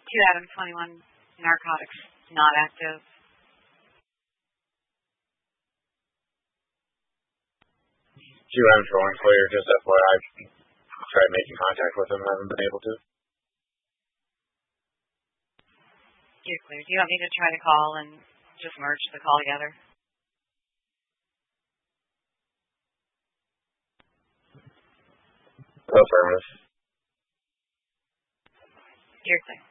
2 Adam 21 narcotics not active. I'm going clear, just FYI. I've tried making contact with him, haven't been able to. You're clear. Do you want me to try to call and just merge the call together? Affirmative. You're clear.